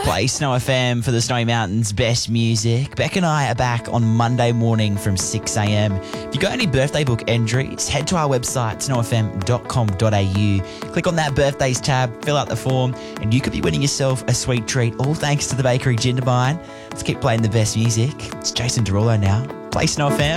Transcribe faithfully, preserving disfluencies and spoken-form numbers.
Play Snow F M for the Snowy Mountains best music. Beck and I are back on Monday morning from six a.m. If you got any birthday book entries, head to our website, snow f m dot com dot a u. Click on that birthdays tab, fill out the form, and you could be winning yourself a sweet treat, all thanks to the Bakery Ginderbine. Let's keep playing the best music. It's Jason Derulo now. Play Snow F M.